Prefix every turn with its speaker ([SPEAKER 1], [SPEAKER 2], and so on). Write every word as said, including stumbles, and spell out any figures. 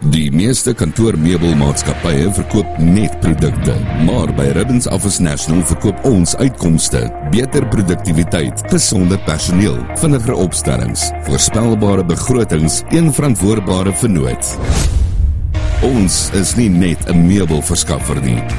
[SPEAKER 1] Die meeste kantoormeubelmaatskappye verkoop net produkte, maar by Ribbons Office National verkoop ons uitkomste, beter produktiwiteit, gesonde personeel, vinniger opstellings, voorspelbare begrotings, een verantwoordbare vennoot. Ons is nie net 'n meubelverskaffer nie,